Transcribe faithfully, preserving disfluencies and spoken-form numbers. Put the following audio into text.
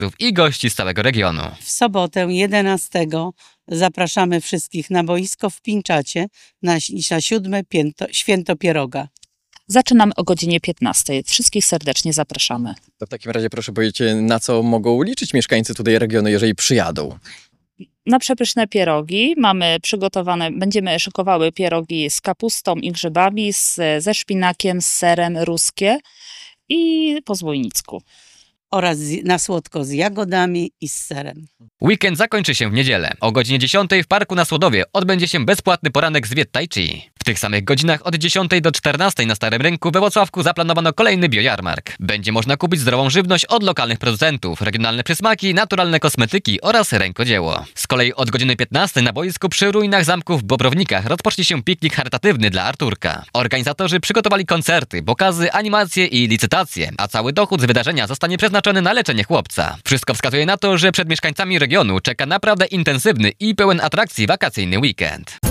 i gości z całego regionu. W sobotę jedenastego zapraszamy wszystkich na boisko w Pińczacie na, na siódme pięto, święto pieroga. Zaczynamy o godzinie piętnastej. Wszystkich serdecznie zapraszamy. To w takim razie proszę powiedzieć, na co mogą liczyć mieszkańcy tutaj regionu, jeżeli przyjadą? Na przepyszne pierogi mamy przygotowane, będziemy szykowały pierogi z kapustą i grzybami, z, ze szpinakiem, z serem ruskie i po zbójnicku. Oraz z, na słodko z jagodami i z serem. Weekend zakończy się w niedzielę. O godzinie dziesiątej w parku na Słodowie odbędzie się bezpłatny poranek z Viet Tai Chi. W tych samych godzinach od dziesiątej do czternastej na Starym Rynku we Włocławku zaplanowano kolejny biojarmark. Będzie można kupić zdrową żywność od lokalnych producentów, regionalne przysmaki, naturalne kosmetyki oraz rękodzieło. Z kolei od godziny piętnastej na boisku przy ruinach zamku w Bobrownikach rozpocznie się piknik charytatywny dla Arturka. Organizatorzy przygotowali koncerty, pokazy, animacje i licytacje, a cały dochód z wydarzenia zostanie przeznaczony na leczenie chłopca. Wszystko wskazuje na to, że przed mieszkańcami regionu czeka naprawdę intensywny i pełen atrakcji wakacyjny weekend.